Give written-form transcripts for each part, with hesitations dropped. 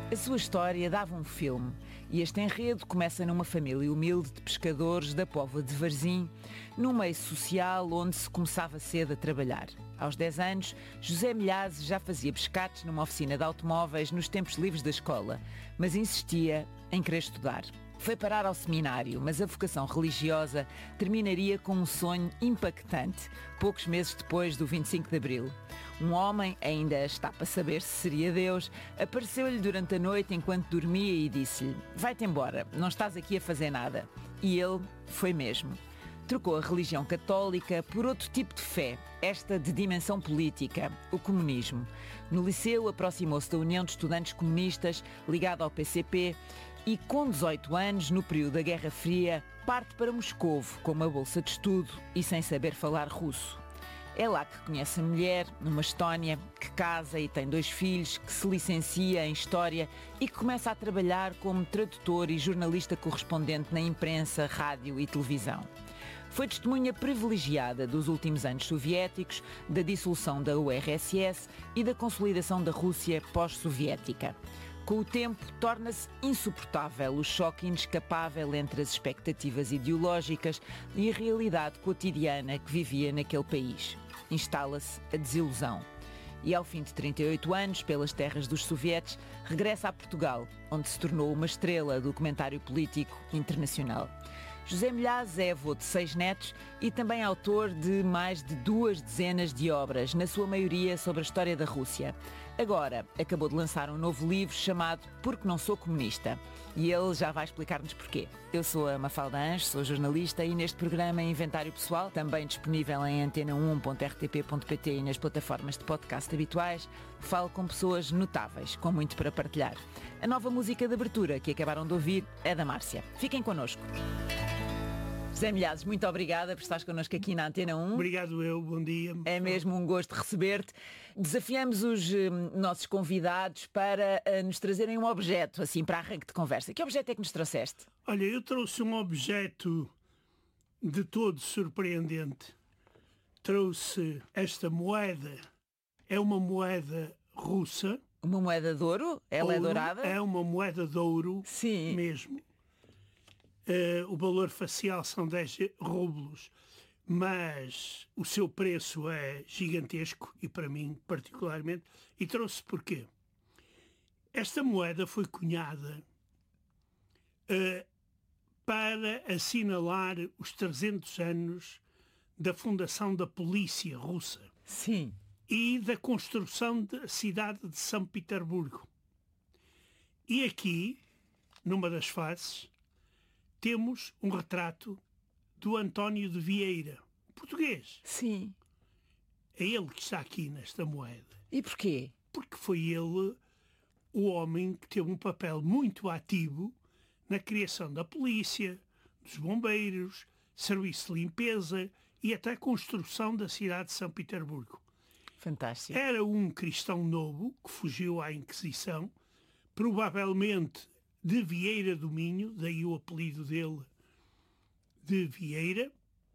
A sua história dava um filme e este enredo começa numa família humilde de pescadores da Póvoa de Varzim, num meio social onde se começava cedo a trabalhar. Aos 10 anos, José Milhazes já fazia pescados numa oficina de automóveis nos tempos livres da escola, mas insistia em querer estudar. Foi parar ao seminário, mas a vocação religiosa terminaria com um sonho impactante, poucos meses depois do 25 de Abril. Um homem, ainda está para saber se seria Deus, apareceu-lhe durante a noite enquanto dormia e disse-lhe: vai-te embora, não estás aqui a fazer nada. E ele foi mesmo. Trocou a religião católica por outro tipo de fé, esta de dimensão política, o comunismo. No liceu aproximou-se da União de Estudantes Comunistas, ligada ao PCP, e com 18 anos, no período da Guerra Fria, parte para Moscovo com uma bolsa de estudo e sem saber falar russo. É lá que conhece a mulher, numa Estónia, que casa e tem 2 filhos, que se licencia em História e que começa a trabalhar como tradutor e jornalista correspondente na imprensa, rádio e televisão. Foi testemunha privilegiada dos últimos anos soviéticos, da dissolução da URSS e da consolidação da Rússia pós-soviética. Com o tempo, torna-se insuportável o choque inescapável entre as expectativas ideológicas e a realidade cotidiana que vivia naquele país. Instala-se a desilusão. E ao fim de 38 anos, pelas terras dos sovietes, regressa a Portugal, onde se tornou uma estrela do comentário político internacional. José Milhazes é avô de 6 netos e também autor de mais de 2 dezenas de obras, na sua maioria sobre a história da Rússia. Agora, acabou de lançar um novo livro chamado Porque Não Sou Comunista. E ele já vai explicar-nos porquê. Eu sou a Mafalda Anjos, sou jornalista e neste programa Inventário Pessoal, também disponível em antena1.rtp.pt e nas plataformas de podcast habituais, falo com pessoas notáveis, com muito para partilhar. A nova música de abertura que acabaram de ouvir é da Márcia. Fiquem connosco. José Milhazes, muito obrigada por estares connosco aqui na Antena 1. Obrigado eu, bom dia. É mesmo um gosto receber-te. Desafiamos os nossos convidados para nos trazerem um objeto, assim, para arranque de conversa. Que objeto é que nos trouxeste? Olha, eu trouxe um objeto de todo surpreendente. Trouxe esta moeda. É uma moeda russa. Uma moeda de ouro? Ela é dourada? É uma moeda de ouro. Sim. Mesmo. O valor facial são 10 rublos, mas o seu preço é gigantesco e para mim particularmente. E trouxe porquê? Esta moeda foi cunhada para assinalar os 300 anos da fundação da polícia russa. Sim. E da construção da cidade de São Petersburgo. E aqui, numa das faces, temos um retrato do António de Vieira, português. Sim. É ele que está aqui nesta moeda. E porquê? Porque foi ele o homem que teve um papel muito ativo na criação da polícia, dos bombeiros, serviço de limpeza e até a construção da cidade de São Petersburgo. Fantástico. Era um cristão novo que fugiu à Inquisição, provavelmente de Vieira do Minho, daí o apelido dele de Vieira,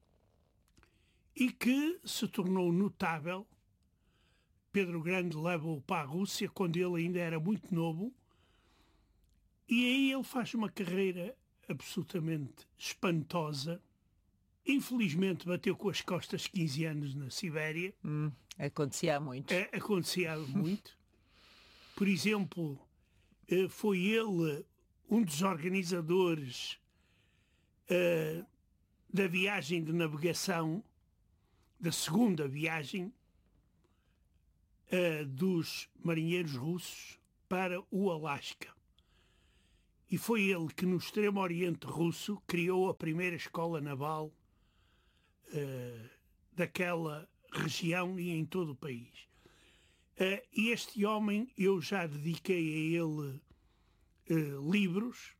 e que se tornou notável. Pedro Grande leva-o para a Rússia quando ele ainda era muito novo, e aí ele faz uma carreira absolutamente espantosa. Infelizmente bateu com as costas 15 anos na Sibéria. Acontecia muito. Acontecia muito. Por exemplo, foi ele um dos organizadores da viagem de navegação, da segunda viagem dos marinheiros russos para o Alasca. E foi ele que no extremo oriente russo criou a primeira escola naval daquela região e em todo o país. E este homem, eu já dediquei a ele livros,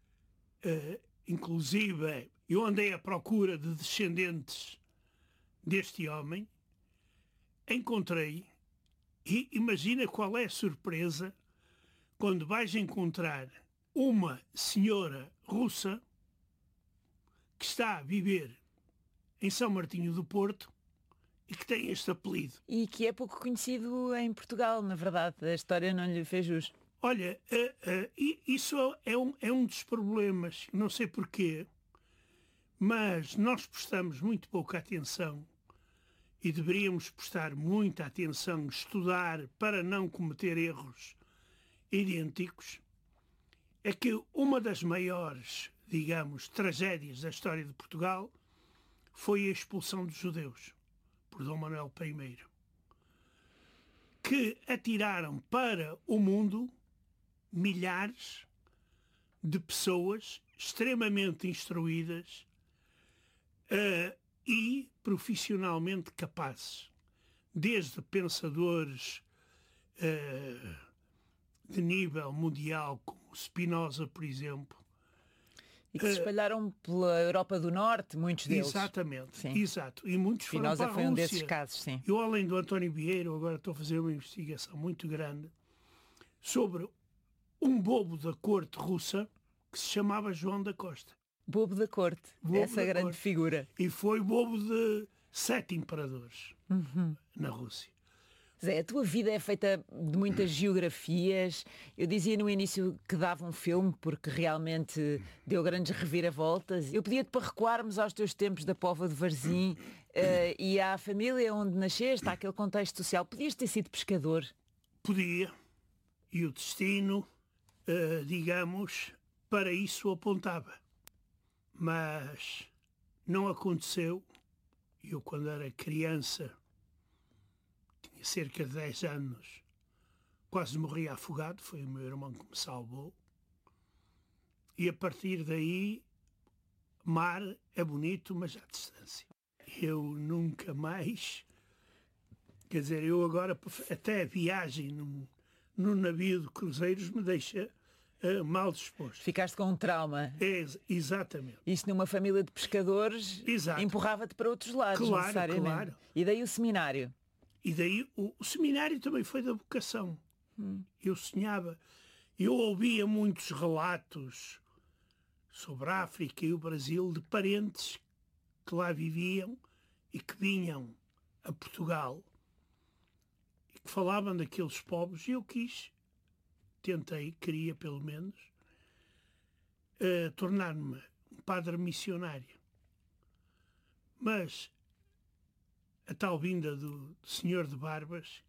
inclusive eu andei à procura de descendentes deste homem, encontrei, e imagina qual é a surpresa quando vais encontrar uma senhora russa que está a viver em São Martinho do Porto e que tem este apelido. E que é pouco conhecido em Portugal, na verdade. A história não lhe fez jus. Olha, isso é um dos problemas, não sei porquê, mas nós prestamos muito pouca atenção e deveríamos prestar muita atenção, estudar para não cometer erros idênticos. É que uma das maiores, digamos, tragédias da história de Portugal foi a expulsão dos judeus por Dom Manuel I, que atiraram para o mundo milhares de pessoas extremamente instruídas e profissionalmente capazes, desde pensadores de nível mundial, como Spinoza, por exemplo. E que se espalharam pela Europa do Norte, muitos deles. Exatamente, sim. Exato. E muitos foram para a foi Rússia. Um desses casos, sim. Eu, além do António Vieira, agora estou a fazer uma investigação muito grande sobre um bobo da corte russa que se chamava João da Costa. Bobo da corte, essa grande figura. E foi bobo de 7 imperadores na Rússia. Zé, a tua vida é feita de muitas geografias. Eu dizia no início que dava um filme porque realmente deu grandes reviravoltas. Eu pedia-te para recuarmos aos teus tempos da Póvoa de Varzim e à família onde nasceste, àquele contexto social. Podias ter sido pescador? Podia. E o destino, digamos, para isso apontava. Mas não aconteceu. Eu, quando era criança, tinha cerca de 10 anos, quase morri afogado. Foi o meu irmão que me salvou. E a partir daí, mar é bonito, mas à distância. Eu nunca mais... Quer dizer, eu agora, até a viagem num navio de cruzeiros me deixa mal disposto. Ficaste com um trauma. Exatamente. Isto numa família de pescadores empurrava-te para outros lados, necessariamente. Claro. E daí o seminário? E daí o seminário também foi da vocação. Eu sonhava, eu ouvia muitos relatos sobre a África e o Brasil de parentes que lá viviam e que vinham a Portugal e que falavam daqueles povos, e eu queria pelo menos, tornar-me um padre missionário. Mas a tal vinda do Senhor de Barbas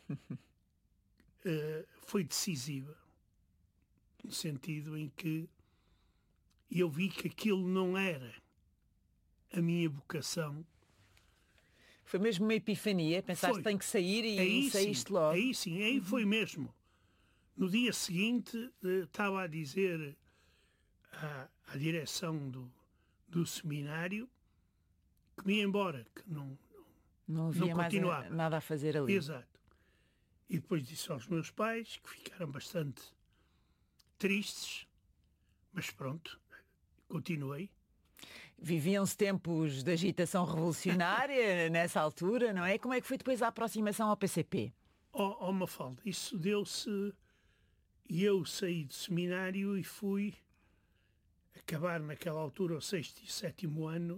foi decisiva, no sentido em que eu vi que aquilo não era a minha vocação. Foi mesmo uma epifania? Pensaste que tem que sair e saíste logo? Aí sim, aí foi mesmo. No dia seguinte estava a dizer à direção do seminário que me ia embora, que não havia mais nada a fazer ali. Exato. E depois disse aos meus pais, que ficaram bastante tristes, mas pronto, continuei. Viviam-se tempos de agitação revolucionária nessa altura, não é? Como é que foi depois a aproximação ao PCP? Mafalda, isso deu-se... E eu saí do seminário e fui acabar naquela altura, o 6º e 7º ano,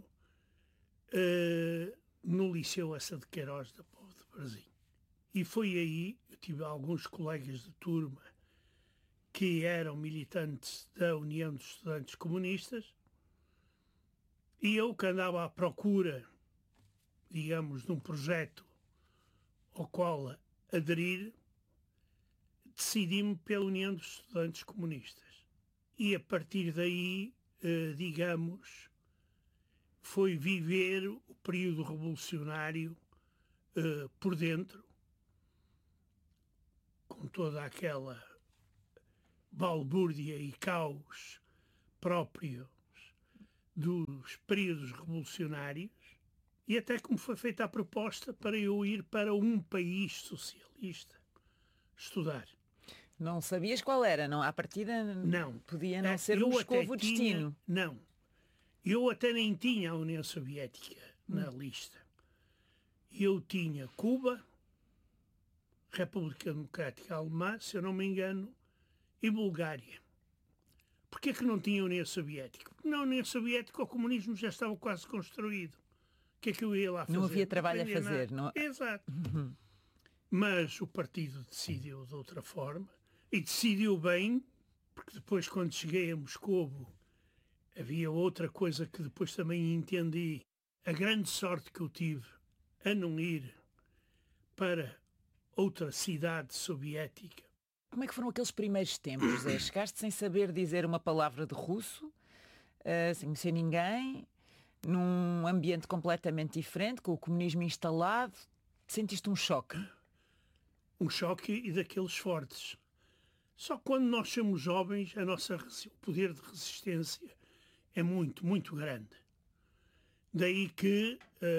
no Liceu Essa de Queiroz da Póvoa de Varzim. E foi aí, eu tive alguns colegas de turma que eram militantes da União dos Estudantes Comunistas, e eu que andava à procura, digamos, de um projeto ao qual aderir, decidi-me pela União dos Estudantes Comunistas. E a partir daí, digamos, foi viver o período revolucionário por dentro, com toda aquela balbúrdia e caos próprios dos períodos revolucionários, e até que me foi feita a proposta para eu ir para um país socialista estudar. Não sabias qual era, não? À partida não. Podia não ser o Moscovo o destino. Não. Eu até nem tinha a União Soviética na lista. Eu tinha Cuba, República Democrática Alemã, se eu não me engano, e Bulgária. Porquê que não tinha a União Soviética? Porque na União Soviética o comunismo já estava quase construído. O que é que eu ia lá fazer? Não havia trabalho a fazer, não? Exato. Mas o partido decidiu de outra forma. E decidiu bem, porque depois, quando cheguei a Moscovo, havia outra coisa que depois também entendi. A grande sorte que eu tive a não ir para outra cidade soviética. Como é que foram aqueles primeiros tempos, José? Chegaste sem saber dizer uma palavra de russo, sem conhecer ninguém, num ambiente completamente diferente, com o comunismo instalado. Sentiste um choque? Um choque e daqueles fortes. Só que quando nós somos jovens, o poder de resistência é muito, muito grande. Daí que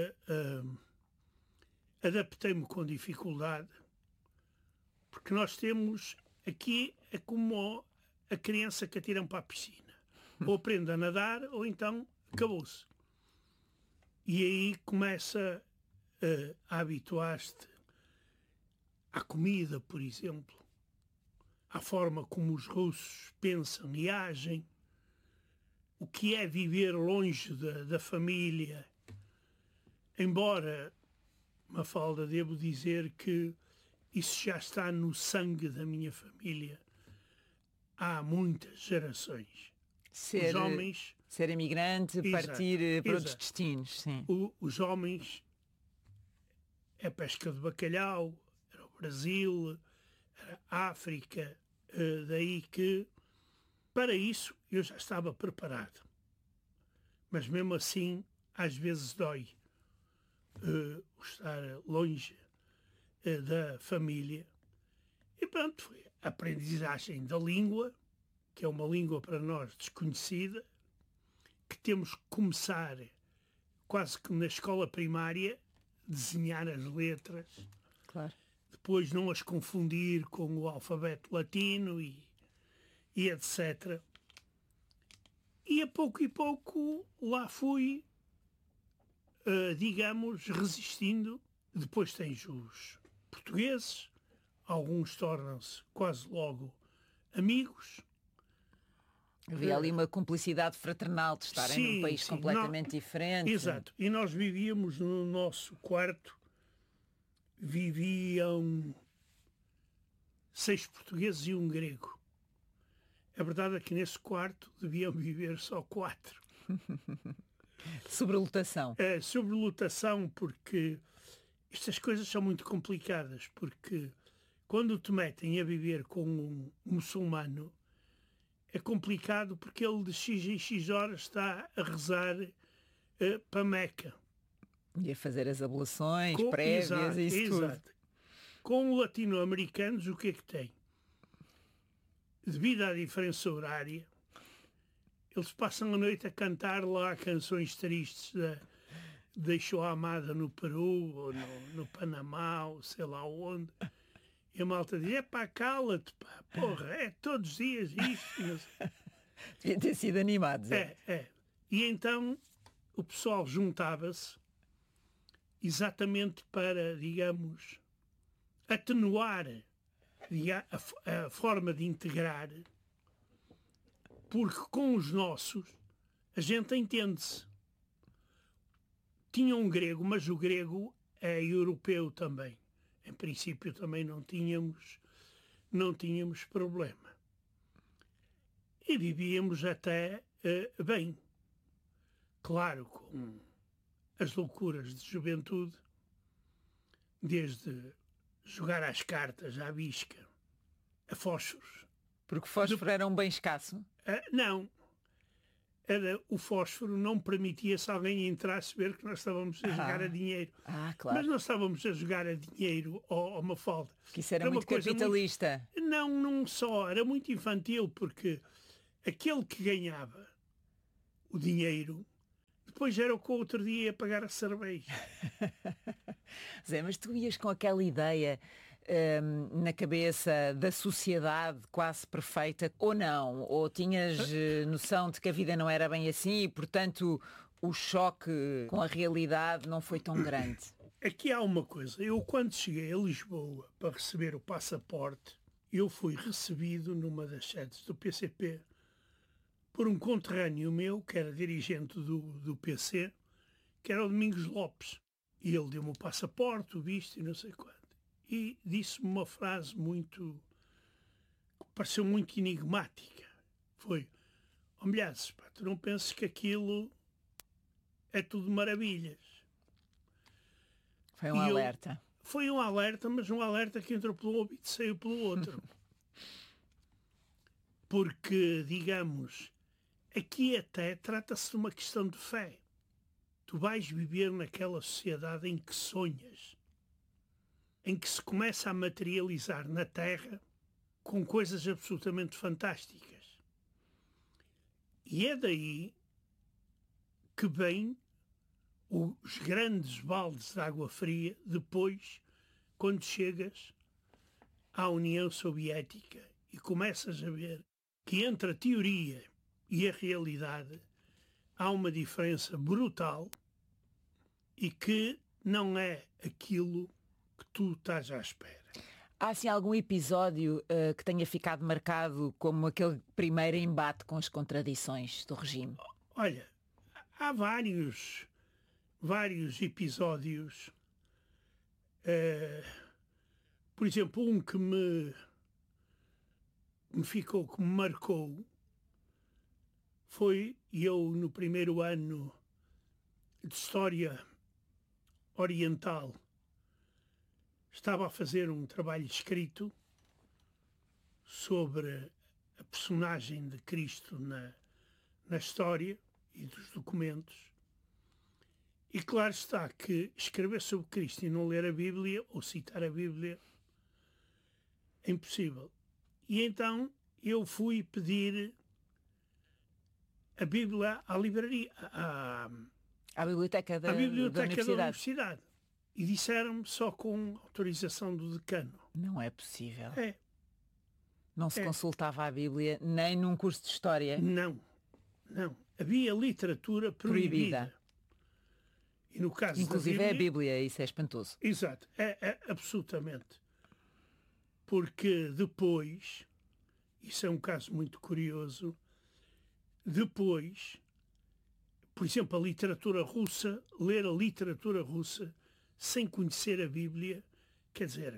adaptei-me com dificuldade, porque nós temos aqui é como a criança que atiram para a piscina. Ou aprende a nadar ou então acabou-se. E aí começa a habituar-te à comida, por exemplo, à forma como os russos pensam e agem, o que é viver longe da família. Embora, Mafalda, devo dizer que isso já está no sangue da minha família há muitas gerações. Os homens... Ser imigrante, Exato, partir para outros exato. destinos, sim. Os homens, a pesca de bacalhau, era o Brasil, era a África, daí que, para isso, eu já estava preparado. Mas mesmo assim, às vezes dói estar longe da família. E pronto, foi a aprendizagem da língua, que é uma língua para nós desconhecida, que temos que começar quase que na escola primária, desenhar as letras, Claro. depois não as confundir com o alfabeto latino e etc. E a pouco e pouco lá fui, digamos, resistindo. Depois tens os portugueses, alguns tornam-se quase logo amigos. Havia ali uma cumplicidade fraternal de estarem num país completamente diferente. Exato. E nós vivíamos no nosso quarto, viviam 6 portugueses e um grego. A verdade é que nesse quarto deviam viver só 4. Sobrelotação. Sobrelotação, porque estas coisas são muito complicadas, porque quando te metem a viver com um muçulmano, é complicado porque ele de X em X horas está a rezar para Meca. E a fazer as abluções prévias e isso tudo. Com os latino-americanos, o que é que tem? Devido à diferença horária, eles passam a noite a cantar lá canções tristes deixou a amada no Peru, ou no Panamá, ou sei lá onde. E a malta diz, pá, cala-te, pá, porra, é todos os dias isto. Devia ter sido animados. É. E então o pessoal juntava-se exatamente para, digamos, atenuar a forma de integrar, porque com os nossos a gente entende-se. Tinha um grego, mas o grego é europeu também. Em princípio também não tínhamos problema. E vivíamos até bem. Claro, com as loucuras de juventude, desde jogar às cartas, à bisca, a fósforos. Porque fósforo era um bem escasso? Não. O fósforo não permitia se alguém entrasse ver que nós estávamos a jogar a dinheiro. Claro. Mas nós estávamos a jogar a dinheiro ou uma falda. Que isso era muito capitalista. Não só. Era muito infantil, porque aquele que ganhava o dinheiro depois era o que o outro dia ia pagar a cerveja. Zé, mas tu ias com aquela ideia na cabeça da sociedade quase perfeita ou não? Ou tinhas noção de que a vida não era bem assim e, portanto, o choque com a realidade não foi tão grande? Aqui há uma coisa. Eu, quando cheguei a Lisboa para receber o passaporte, eu fui recebido numa das sedes do PCP por um conterrâneo meu, que era dirigente do PC, que era o Domingos Lopes. E ele deu-me o passaporte, o visto e não sei quanto. E disse-me uma frase muito pareceu muito enigmática. Foi, oh, milhares, pá, tu não penses que aquilo é tudo maravilhas. Foi um alerta. Foi um alerta, mas um alerta que entrou pelo ouvido e saiu pelo outro. Porque, digamos, aqui até trata-se de uma questão de fé. Tu vais viver naquela sociedade em que sonhas, em que se começa a materializar na Terra com coisas absolutamente fantásticas. E é daí que vêm os grandes baldes de água fria depois, quando chegas à União Soviética e começas a ver que entre a teoria e a realidade há uma diferença brutal e que não é aquilo que tu estás à espera. Há assim algum episódio que tenha ficado marcado como aquele primeiro embate com as contradições do regime? Olha, há vários episódios. Por exemplo, um que me marcou, foi eu no primeiro ano de História Oriental. Estava a fazer um trabalho escrito sobre a personagem de Cristo na história e dos documentos. E claro está que escrever sobre Cristo e não ler a Bíblia ou citar a Bíblia é impossível. E então eu fui pedir a Bíblia à livraria, À biblioteca da Universidade. E disseram-me só com autorização do decano. Não é possível. É. Não se consultava a Bíblia nem num curso de História? Não. Havia literatura proibida. E no caso inclusive da Bíblia, é a Bíblia, isso é espantoso. Exato, é absolutamente. Porque depois, isso é um caso muito curioso, depois, por exemplo, ler a literatura russa sem conhecer a Bíblia, quer dizer,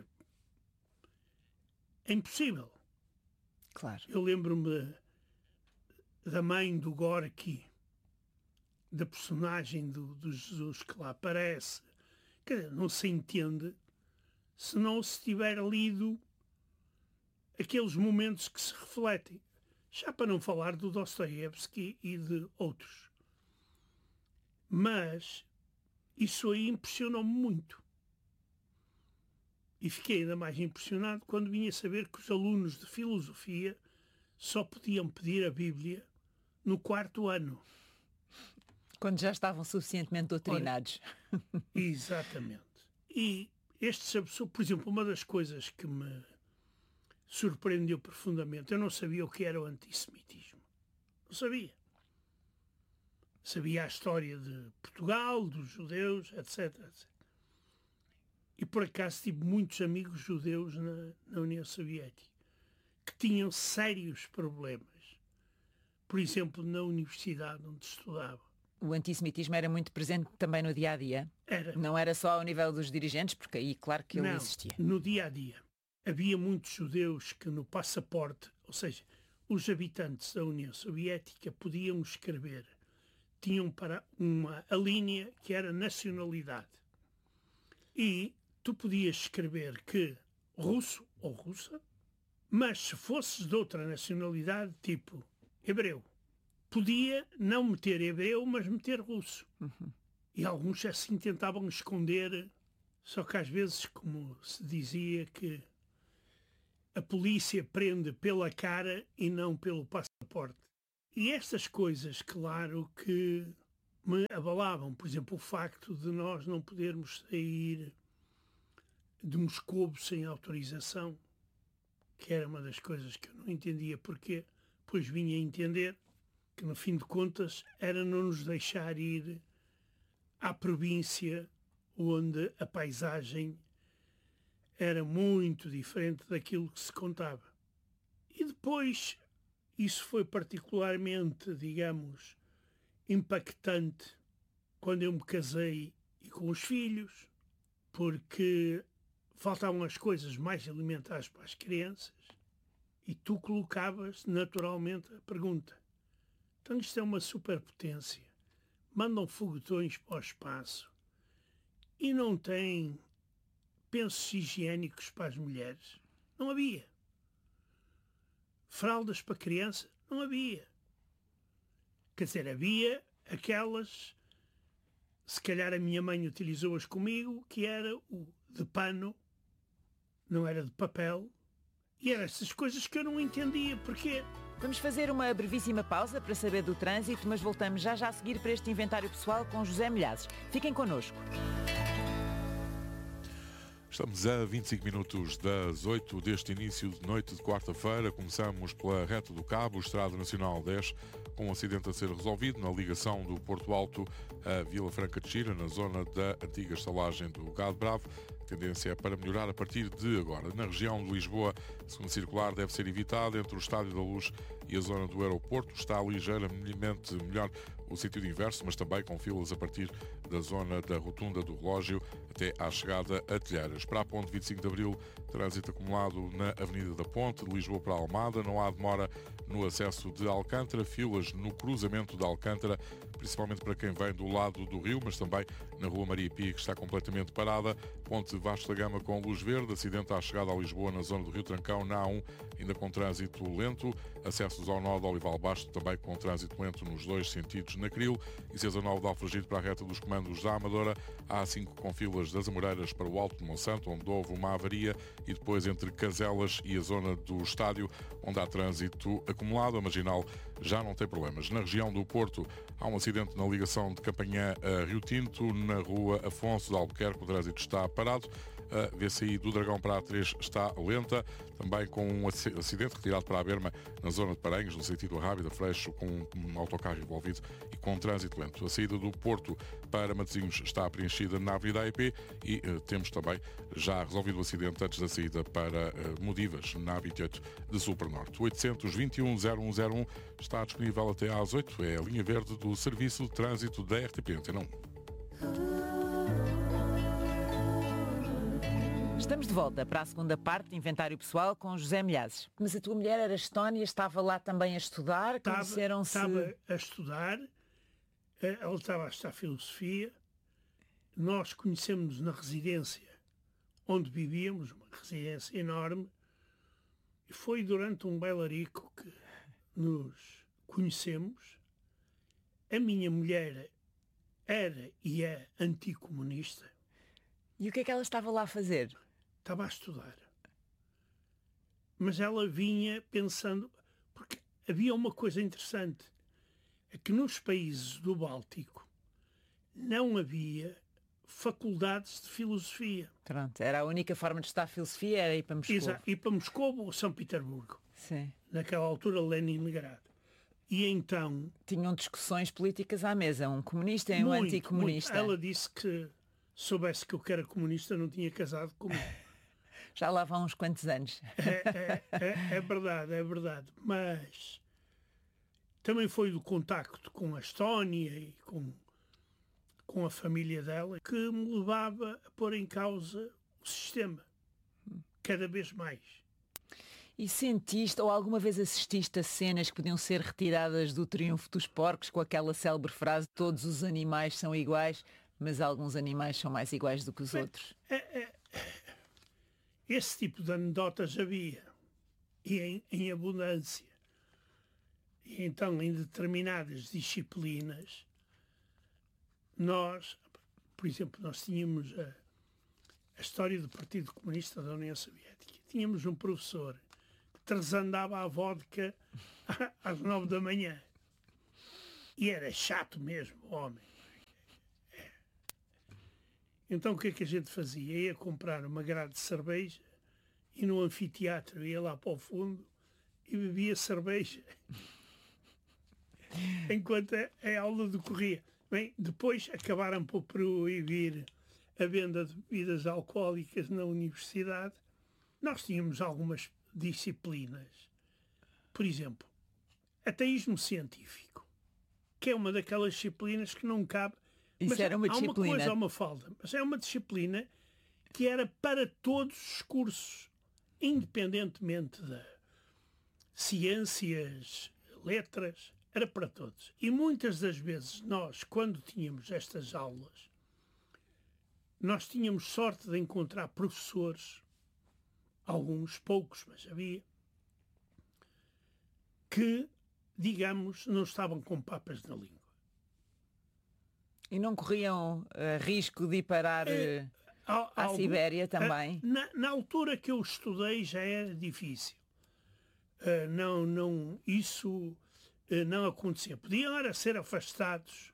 é impossível. Claro. Eu lembro-me da mãe do Gorky, da personagem do Jesus que lá aparece. Quer dizer, não se entende se não se tiver lido aqueles momentos que se refletem. Já para não falar do Dostoiévski e de outros. Mas isso aí impressionou-me muito. E fiquei ainda mais impressionado quando vim a saber que os alunos de filosofia só podiam pedir a Bíblia no 4º ano. Quando já estavam suficientemente doutrinados. Olha, exatamente. E por exemplo, uma das coisas que me surpreendeu profundamente, eu não sabia o que era o antissemitismo. Não sabia. Sabia a história de Portugal, dos judeus, etc. E por acaso tive muitos amigos judeus na União Soviética que tinham sérios problemas. Por exemplo, na universidade onde estudava. O antissemitismo era muito presente também no dia-a-dia? Era. Não era só ao nível dos dirigentes, porque aí, claro que ele existia. No dia-a-dia. Havia muitos judeus que no passaporte, ou seja, os habitantes da União Soviética podiam escrever, tinham para a linha que era nacionalidade. E tu podias escrever que russo ou russa, mas se fosses de outra nacionalidade, tipo hebreu, podia não meter hebreu, mas meter russo. Uhum. E alguns assim tentavam esconder, só que às vezes, como se dizia, que a polícia prende pela cara e não pelo passaporte. E estas coisas, claro, que me abalavam. Por exemplo, o facto de nós não podermos sair de Moscovo sem autorização, que era uma das coisas que eu não entendia porquê, pois vinha a entender que, no fim de contas, era não nos deixar ir à província onde a paisagem era muito diferente daquilo que se contava. E depois, isso foi particularmente, digamos, impactante quando eu me casei e com os filhos, porque faltavam as coisas mais elementares para as crianças E tu colocavas naturalmente a pergunta. Então isto é uma superpotência. Mandam foguetões para o espaço e não têm pensos higiênicos para as mulheres. Não havia. Fraldas para criança? Não havia. Quer dizer, havia aquelas, se calhar a minha mãe utilizou-as comigo, que era o de pano, não era de papel, e eram essas coisas que eu não entendia. Porquê? Vamos fazer uma brevíssima pausa para saber do trânsito, mas voltamos já a seguir para este inventário pessoal com José Milhazes. Fiquem connosco. Estamos a 25 minutos das 8 deste início de noite de quarta-feira. Começamos pela Reta do Cabo, Estrada Nacional 10, com um acidente a ser resolvido na ligação do Porto Alto a Vila Franca de Xira, na zona da antiga estalagem do Gado Bravo. A tendência é para melhorar a partir de agora. Na região de Lisboa, a segunda circular deve ser evitada entre o Estádio da Luz e a zona do aeroporto. Está ligeiramente melhor o sentido inverso, mas também com filas a partir da zona da Rotunda do Relógio até à chegada a Telheiras. Para a ponte 25 de Abril, trânsito acumulado na Avenida da Ponte, de Lisboa para Almada. Não há demora no acesso de Alcântara, filas no cruzamento de Alcântara, principalmente para quem vem do lado do Rio, mas também na Rua Maria Pia, que está completamente parada. Ponte Vasco da Gama com luz verde, acidente à chegada a Lisboa na zona do Rio Trancão, na A1, ainda com trânsito lento. Acessos ao nó de Olival Basto, também com trânsito lento nos dois sentidos na Cril. E se a 9 de Alfragide para a reta dos comandos da Amadora, há 5 com filas das Amoreiras para o Alto de Monsanto, onde houve uma avaria, e depois entre Caselas e a zona do estádio, onde há trânsito acumulado. A marginal já não tem problemas. Na região do Porto, há um acidente na ligação de Campanhã a Rio Tinto, na rua Afonso de Albuquerque, o trânsito está parado. A VCI do Dragão para a A3 está lenta, também com um acidente retirado para a Berma, na zona de Paranhos, no sentido Rábida, Freixo, com um autocarro envolvido e com trânsito lento. A saída do Porto para Matosinhos está preenchida na Avenida AEP e temos também já resolvido o acidente antes da saída para Modivas, na A28 de sul para norte. 821-0101 está disponível até às 8, é a linha verde do Serviço de Trânsito da RTP Antena 1. Estamos de volta para a segunda parte de Inventário Pessoal com José Milhazes. Mas a tua mulher era estónia, estava lá também a estudar, conheceram-se... Estava a estudar, ela estava a estudar filosofia, nós conhecemos-nos na residência onde vivíamos, uma residência enorme, e foi durante um bailarico que nos conhecemos. A minha mulher era e é anticomunista. E o que é que ela estava lá a fazer? Estava a estudar. Mas ela vinha pensando, porque havia uma coisa interessante, é que nos países do Báltico não havia faculdades de filosofia. Pronto, era a única forma de estudar filosofia, era ir para Moscou. Exato, ir para Moscou ou São Petersburgo. Sim. Naquela altura, Leningrado. E então... Tinham discussões políticas à mesa, um comunista e um anticomunista. Muito. Ela disse que soubesse que eu era comunista não tinha casado comigo. Já lá vão uns quantos anos. É verdade, é verdade. Mas também foi do contacto com a Estónia e com a família dela que me levava a pôr em causa o sistema, cada vez mais. E sentiste, ou alguma vez assististe a cenas que podiam ser retiradas do Triunfo dos Porcos, com aquela célebre frase, todos os animais são iguais, mas alguns animais são mais iguais do que os outros? Esse tipo de anedotas havia, e em abundância. E então, em determinadas disciplinas, nós, por exemplo, nós tínhamos a história do Partido Comunista da União Soviética. Tínhamos um professor que transandava a vodka às 9 da manhã. E era chato mesmo, homem. Então o que é que a gente fazia? Ia comprar uma grade de cerveja e no anfiteatro ia lá para o fundo e bebia cerveja enquanto a aula decorria. Bem, depois acabaram por proibir a venda de bebidas alcoólicas na universidade. Nós tínhamos algumas disciplinas, por exemplo, ateísmo científico, que é uma daquelas disciplinas que não cabe. Isso mas era uma disciplina. Há uma coisa, há uma falda, mas é uma disciplina que era para todos os cursos, independentemente ciências, letras, era para todos. E muitas das vezes nós, quando tínhamos estas aulas, nós tínhamos sorte de encontrar professores, alguns, poucos, mas havia, que, digamos, não estavam com papas na língua. E não corriam risco de ir parar à Sibéria também? Na altura que eu estudei já era difícil. Isso não acontecia. Podiam era ser afastados.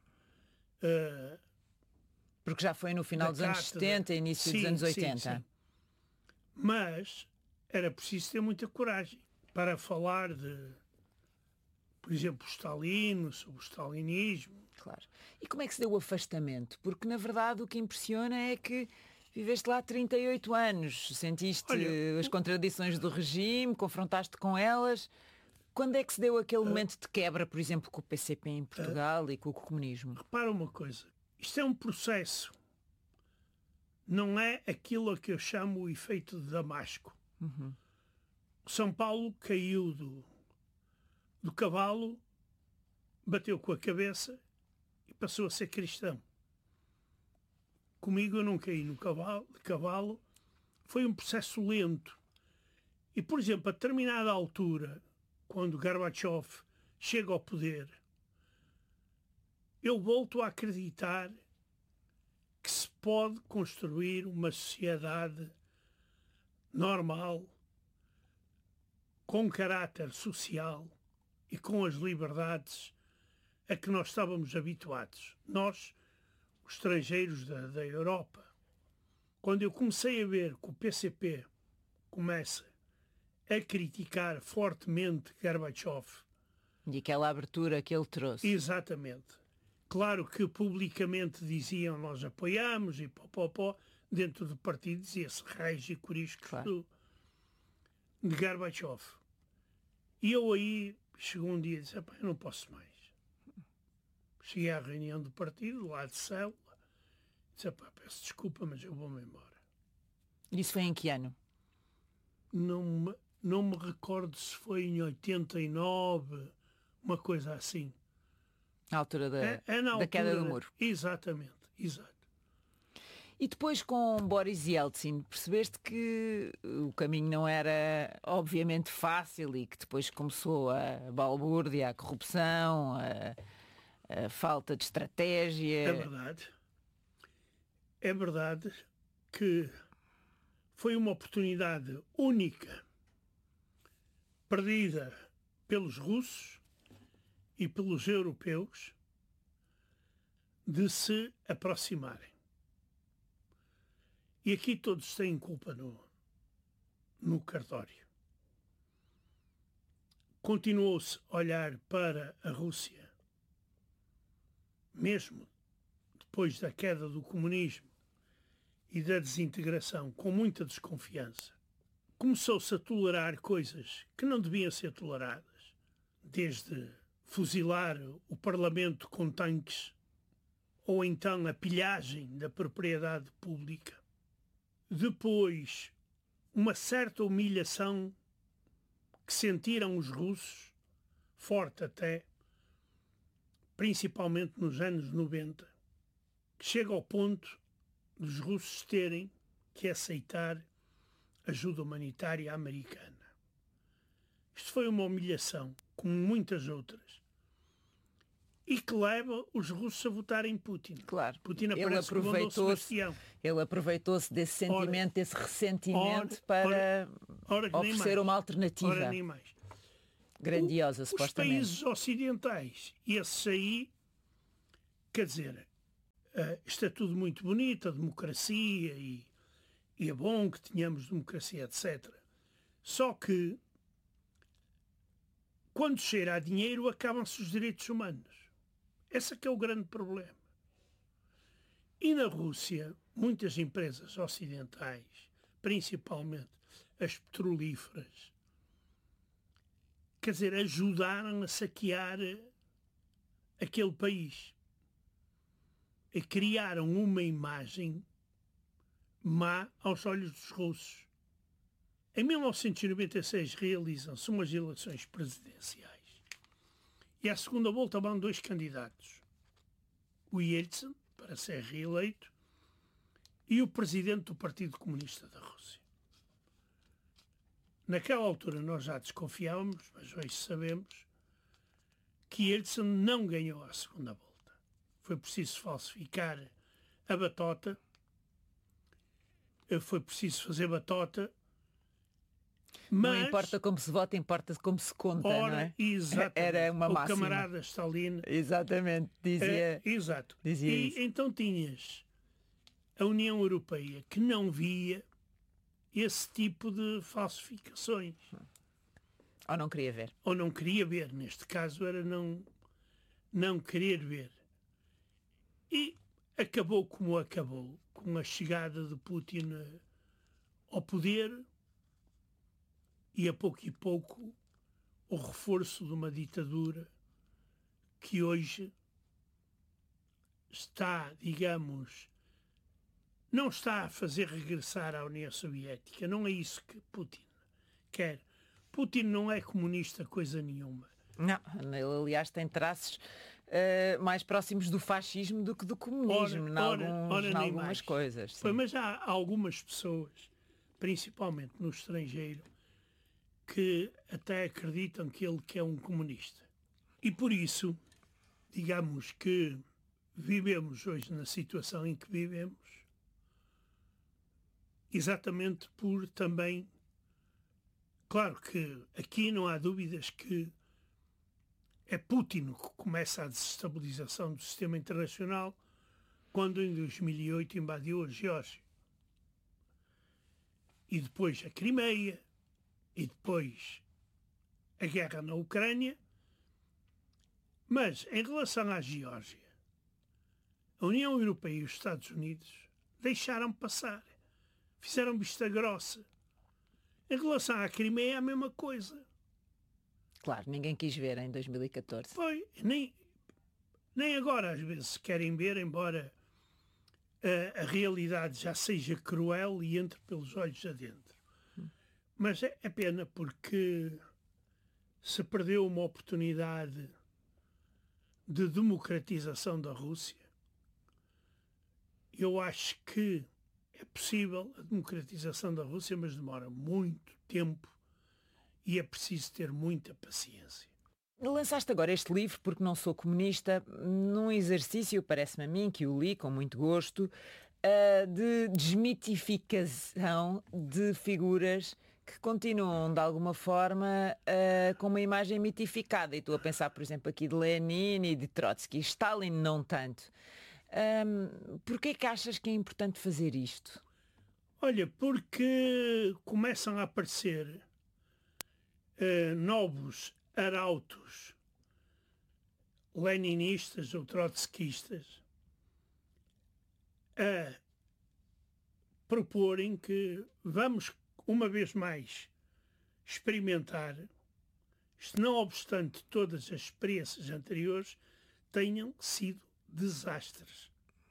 Porque já foi no final dos anos 70 e início dos anos 80. Sim. Mas era preciso ter muita coragem para falar de, por exemplo, Stalin, sobre o stalinismo. Claro. E como é que se deu o afastamento? Porque, na verdade, o que impressiona é que viveste lá 38 anos, sentiste as contradições do regime, confrontaste com elas. Quando é que se deu aquele momento de quebra, por exemplo, com o PCP em Portugal e com o comunismo? Repara uma coisa, isto é um processo. Não é aquilo a que eu chamo o efeito de Damasco. Uhum. São Paulo caiu do cavalo, bateu com a cabeça e passou a ser cristão. Comigo eu não caí no cavalo. Foi um processo lento. E, por exemplo, a determinada altura, quando Gorbachev chega ao poder, eu volto a acreditar que se pode construir uma sociedade normal, com caráter social e com as liberdades a que nós estávamos habituados. Nós, os estrangeiros da Europa. Quando eu comecei a ver que o PCP começa a criticar fortemente Gorbachev. E aquela abertura que ele trouxe. Exatamente. Claro que publicamente diziam nós apoiamos e pó. Dentro do partido dizia-se raios e coriscos de Gorbachev. E eu aí chegou um dia e disse, eu não posso mais. Cheguei à reunião do partido, lá de célula, disse, peço desculpa, mas eu vou-me embora. Isso foi em que ano? Não me recordo se foi em 89, uma coisa assim. Na altura da queda do muro. Exatamente, exato. E depois com Boris Yeltsin, percebeste que o caminho não era obviamente fácil e que depois começou a balbúrdia, a corrupção, a falta de estratégia. É verdade. É verdade que foi uma oportunidade única, perdida pelos russos e pelos europeus, de se aproximarem. E aqui todos têm culpa no cartório. Continuou-se a olhar para a Rússia, mesmo depois da queda do comunismo e da desintegração, com muita desconfiança. Começou-se a tolerar coisas que não deviam ser toleradas, desde fuzilar o Parlamento com tanques ou então a pilhagem da propriedade pública. Depois, uma certa humilhação que sentiram os russos, forte até, principalmente nos anos 90, que chega ao ponto dos russos terem que aceitar ajuda humanitária americana. Isto foi uma humilhação, como muitas outras, e que leva os russos a votarem Putin. Claro. Putin aparece como Dom Sebastião. Ele aproveitou-se desse sentimento, desse ressentimento para oferecer uma alternativa. Ora, nem mais. Grandiosa, supostamente. Os países ocidentais, esses aí, quer dizer, isto é tudo muito bonito, a democracia e é bom que tenhamos democracia, etc. Só que, quando cheira a dinheiro, acabam-se os direitos humanos. Esse é que é o grande problema. E na Rússia, muitas empresas ocidentais, principalmente as petrolíferas, quer dizer, ajudaram a saquear aquele país. E criaram uma imagem má aos olhos dos russos. Em 1996 realizam-se umas eleições presidenciais e à segunda volta vão 2 candidatos. O Yeltsin, para ser reeleito, e o presidente do Partido Comunista da Rússia. Naquela altura nós já desconfiávamos, mas hoje sabemos que Yeltsin não ganhou a segunda volta. Foi preciso falsificar a batota, foi preciso fazer batota, mas... Não importa como se vota, importa como se conta, não é? Exatamente. Era uma máxima. O camarada Stalin... Exatamente, dizia... exato. Dizia e isso. então tinhas a União Europeia que não via esse tipo de falsificações. Ou não queria ver. Ou não queria ver. Neste caso era não querer ver. E acabou como acabou, com a chegada de Putin ao poder e a pouco e pouco o reforço de uma ditadura que hoje está, digamos, não está a fazer regressar à União Soviética. Não é isso que Putin quer. Putin não é comunista coisa nenhuma. Não, ele aliás tem traços mais próximos do fascismo do que do comunismo, em algumas coisas. Sim. Mas há algumas pessoas, principalmente no estrangeiro, que até acreditam que ele é um comunista. E por isso, digamos que vivemos hoje na situação em que vivemos, exatamente por também... Claro que aqui não há dúvidas que é Putin que começa a desestabilização do sistema internacional quando em 2008 invadiu a Geórgia. E depois a Crimeia, e depois a guerra na Ucrânia. Mas em relação à Geórgia, a União Europeia e os Estados Unidos deixaram passar, fizeram vista grossa. Em relação à Crimeia, a mesma coisa. Claro, ninguém quis ver em 2014. Foi, nem agora às vezes querem ver, embora a realidade já seja cruel e entre pelos olhos adentro. Mas é pena porque se perdeu uma oportunidade de democratização da Rússia. Eu acho que é possível a democratização da Rússia, mas demora muito tempo e é preciso ter muita paciência. Lançaste agora este livro, Porque Não Sou Comunista, num exercício, parece-me a mim, que o li com muito gosto, de desmitificação de figuras que continuam, de alguma forma, com uma imagem mitificada. E estou a pensar, por exemplo, aqui de Lenin e de Trotsky. Stalin não tanto. Porquê é que achas que é importante fazer isto? Olha, porque começam a aparecer novos arautos leninistas ou trotskistas a proporem que vamos, uma vez mais, experimentar, isto não obstante todas as experiências anteriores tenham sido desastres.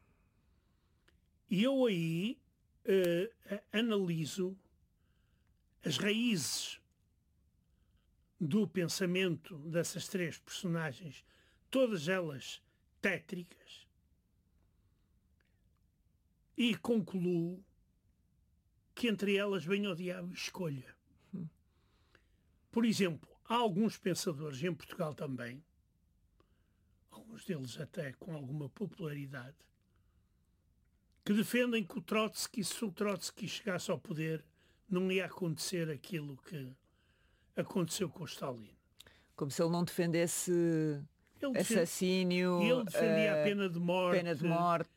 E eu aí analiso as raízes do pensamento dessas 3 personagens, todas elas tétricas, e concluo que entre elas vem o diabo e escolha. Por exemplo, há alguns pensadores em Portugal também, alguns deles até com alguma popularidade, que defendem que se o Trotsky chegasse ao poder, não ia acontecer aquilo que aconteceu com o Stalin. Como se ele não defendesse assassínio... Ele defendia a pena de morte. Pena de morte.